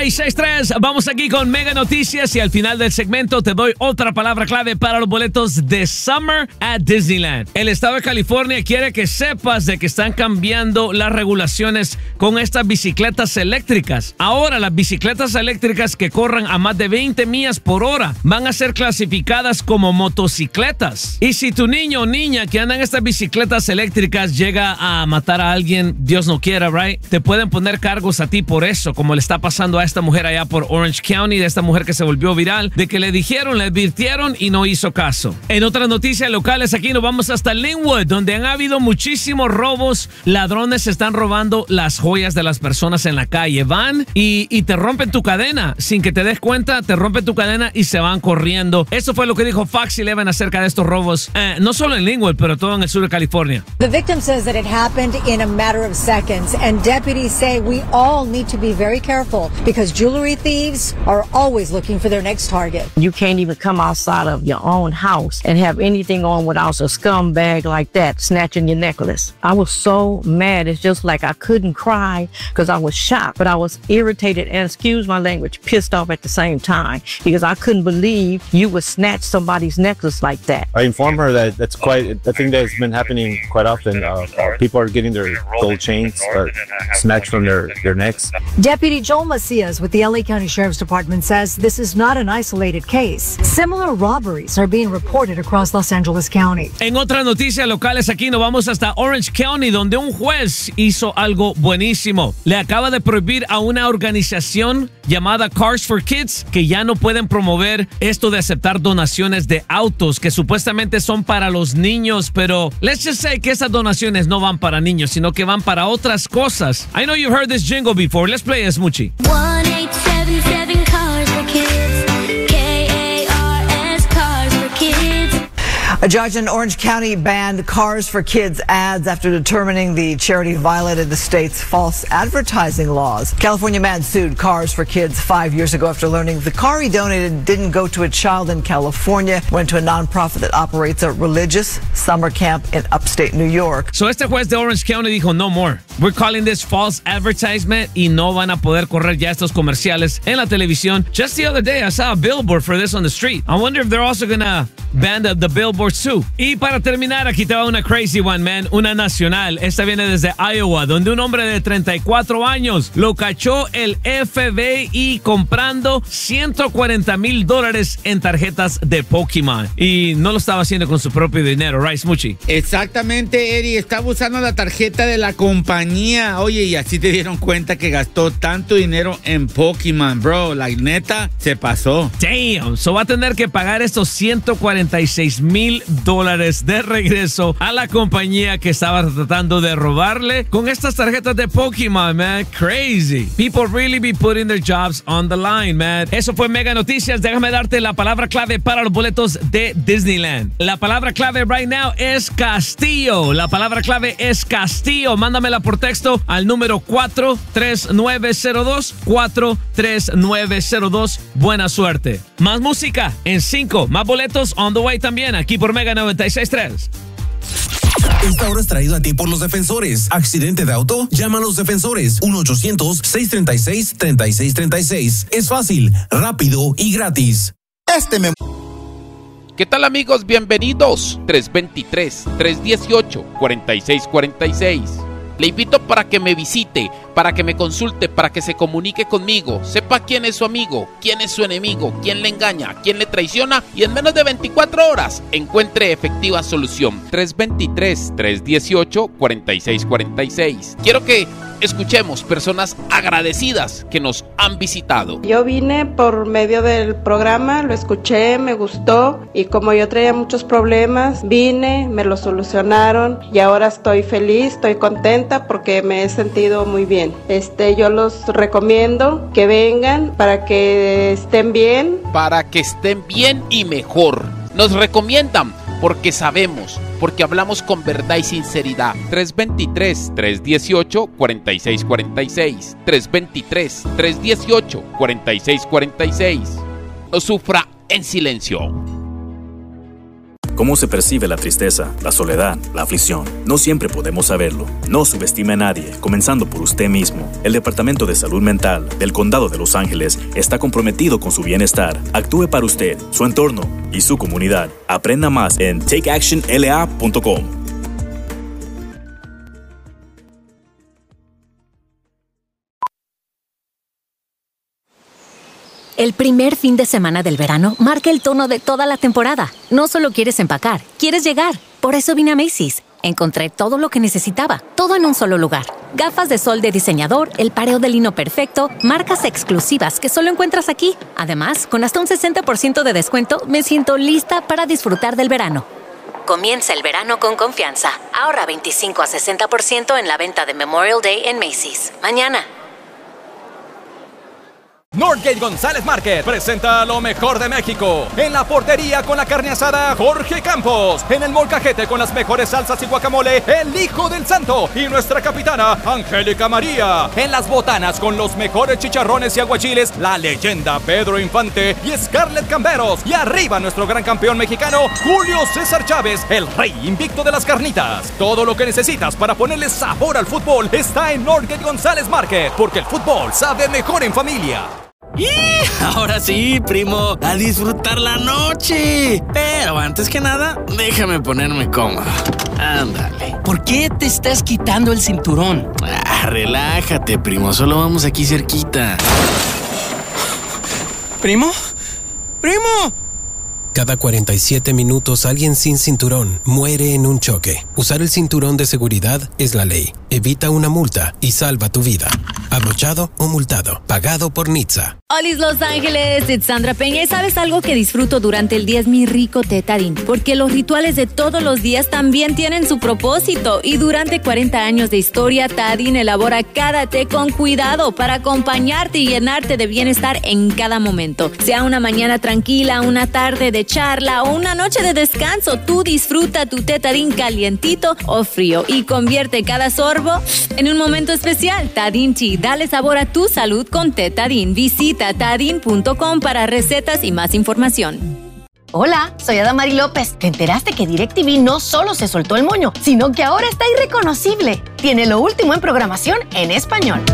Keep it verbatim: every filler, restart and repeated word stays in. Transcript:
y seis tres. Vamos aquí con Mega Noticias y al final del segmento te doy otra palabra clave para los boletos de Summer at Disneyland. El estado de California quiere que sepas de que están cambiando las regulaciones con estas bicicletas eléctricas. Ahora las bicicletas eléctricas que corran a más de veinte millas por hora van a ser clasificadas como motocicletas. Y si tu niño o niña que anda en estas bicicletas eléctricas llega a matar a alguien, Dios no quiera, right? Te pueden poner cargos a ti por eso, como le está pasando a esta mujer allá por Orange County, de esta mujer que se volvió viral, de que le dijeron, le advirtieron y no hizo caso. En otras noticias locales, aquí nos vamos hasta Linwood, donde han habido muchísimos robos. Ladrones están robando las joyas de las personas en la calle. Van y, y te rompen tu cadena. Sin que te des cuenta, te rompen tu cadena y se van corriendo. Eso fue lo que dijo Fox eleven acerca de estos robos, eh, no solo en Linwood, pero todo en el sur de California. The victim says that it happened in a matter of seconds, and deputies say we all need to be very careful because jewelry thieves are always looking for their next target. You can't even come outside of your own house and have anything on without a scumbag like that snatching your necklace. I was so mad. It's just like I couldn't cry because I was shocked, but I was irritated and, excuse my language, pissed off at the same time because I couldn't believe you would snatch somebody's necklace like that. I informed her that that's quite a thing that's been happening quite often. Uh, uh, people are getting their gold chains uh, snatched from their, their necks. Deputy Joel Macias with the L A County Sheriff's Department says this is not an isolated case. Similar robberies are being reported across Los Angeles County. En otras noticias locales, aquí nos vamos hasta Orange County, donde un juez hizo algo buenísimo. Le acaba de prohibir a una organización llamada Cars for Kids que ya no pueden promover esto de aceptar donaciones de autos que supuestamente son para los niños, pero let's just say que esas donaciones no van para niños, sino que van para otras cosas. I know you've heard this jingle before. Let's play it, Smoochie. one eight seven seven Cars for Kids. K A R S Cars for Kids. A judge in Orange County banned Cars for Kids ads after determining the charity violated the state's false advertising laws. California man sued Cars for Kids five years ago after learning the car he donated didn't go to a child in California, went to a nonprofit that operates a religious summer camp in upstate New York. So este juez de Orange County dijo, no more. We're calling this false advertisement y no van a poder correr ya estos comerciales en la televisión. Just the other day, I saw a billboard for this on the street. I wonder if they're also gonna ban the, the billboards too. Y para terminar, aquí te va una crazy one, man. Una nacional. Esta viene desde Iowa, donde un hombre de treinta y cuatro años lo cachó el F B I comprando ciento cuarenta mil dólares en tarjetas de Pokémon. Y no lo estaba haciendo con su propio dinero, right, Smoochie? Exactamente, Eri. Estaba usando la tarjeta de la compañía. Oye, y así te dieron cuenta que gastó tanto dinero en Pokémon, bro. La neta, se pasó. Damn. So va a tener que pagar estos ciento cuarenta y seis mil dólares de regreso a la compañía que estaba tratando de robarle con estas tarjetas de Pokémon, man. Crazy. People really be putting their jobs on the line, man. Eso fue Mega Noticias. Déjame darte la palabra clave para los boletos de Disneyland. La palabra clave right now es Castillo. La palabra clave es Castillo. Mándamela por texto al número cuatro tres nueve cero dos, cuatro tres nueve cero dos. Buena suerte. Más música en cinco. Más boletos on the way también aquí por Mega noventa y seis tres. Esta hora es traído a ti por los defensores. ¿Accidente de auto? Llama a los defensores. uno ochocientos, seiscientos treinta y seis, treinta y seis treinta y seis. Es fácil, rápido y gratis. Este me... ¿Qué tal, amigos? Bienvenidos. tres dos tres, tres uno ocho, cuatro seis cuatro seis. Le invito para que me visite, para que me consulte, para que se comunique conmigo, sepa quién es su amigo, quién es su enemigo, quién le engaña, quién le traiciona y en menos de veinticuatro horas encuentre efectiva solución. tres dos tres, tres uno ocho, cuatro seis cuatro seis. Quiero que escuchemos personas agradecidas que nos han visitado. Yo vine por medio del programa, lo escuché, me gustó y como yo traía muchos problemas, vine, me lo solucionaron y ahora estoy feliz, estoy contenta porque me he sentido muy bien. Este, yo los recomiendo que vengan para que estén bien. Para que estén bien y mejor. Nos recomiendan porque sabemos, porque hablamos con verdad y sinceridad. tres dos tres, tres uno ocho, cuatro seis cuatro seis. tres dos tres, tres uno ocho, cuatro seis cuatro seis. No sufra en silencio. ¿Cómo se percibe la tristeza, la soledad, la aflicción? No siempre podemos saberlo. No subestime a nadie, comenzando por usted mismo. El Departamento de Salud Mental del Condado de Los Ángeles está comprometido con su bienestar. Actúe para usted, su entorno y su comunidad. Aprenda más en take action l a punto com. El primer fin de semana del verano marca el tono de toda la temporada. No solo quieres empacar, quieres llegar. Por eso vine a Macy's. Encontré todo lo que necesitaba, todo en un solo lugar. Gafas de sol de diseñador, el pareo de lino perfecto, marcas exclusivas que solo encuentras aquí. Además, con hasta un sesenta por ciento de descuento, me siento lista para disfrutar del verano. Comienza el verano con confianza. Ahorra veinticinco a sesenta por ciento en la venta de Memorial Day en Macy's. Mañana. Northgate González Market presenta lo mejor de México. En la portería con la carne asada Jorge Campos. En el molcajete con las mejores salsas y guacamole el Hijo del Santo y nuestra capitana Angélica María. En las botanas con los mejores chicharrones y aguachiles la leyenda Pedro Infante y Scarlett Camberos. Y arriba nuestro gran campeón mexicano Julio César Chávez, el rey invicto de las carnitas. Todo lo que necesitas para ponerle sabor al fútbol está en Northgate González Market, porque el fútbol sabe mejor en familia. Y ahora sí, primo, a disfrutar la noche. Pero antes que nada, déjame ponerme cómodo. Ándale. ¿Por qué te estás quitando el cinturón? Ah, relájate, primo, solo vamos aquí cerquita. ¿Primo? ¡Primo! Cada cuarenta y siete minutos alguien sin cinturón muere en un choque. Usar el cinturón de seguridad es la ley. Evita una multa y salva tu vida. Abrochado o multado. Pagado por N H T S A. Hola Los Ángeles, es Sandra Peña y ¿sabes algo que disfruto durante el día? Es mi rico té Tarín, porque los rituales de todos los días también tienen su propósito y durante cuarenta años de historia, Tarín elabora cada té con cuidado para acompañarte y llenarte de bienestar en cada momento. Sea una mañana tranquila, una tarde de charla o una noche de descanso, tú disfruta tu té Tarín calientito o frío y convierte cada sorbo en un momento especial. Tarín Tea, dale sabor a tu salud con té Tarín. Visita tarín punto com para recetas y más información. Hola, soy Adamari López. ¿Te enteraste que DirecTV no solo se soltó el moño, sino que ahora está irreconocible? Tiene lo último en programación en español.